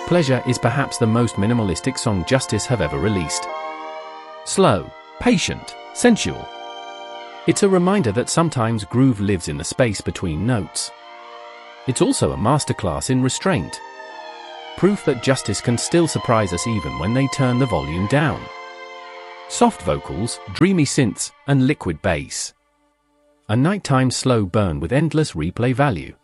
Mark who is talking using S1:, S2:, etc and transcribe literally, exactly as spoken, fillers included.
S1: Pleasure is perhaps the most minimalistic song Justice have ever released. Slow, patient, sensual. It's a reminder that sometimes groove lives in the space between notes. It's also a masterclass in restraint. Proof that Justice can still surprise us even when they turn the volume down. Soft vocals, dreamy synths, and liquid bass. A nighttime slow burn with endless replay value.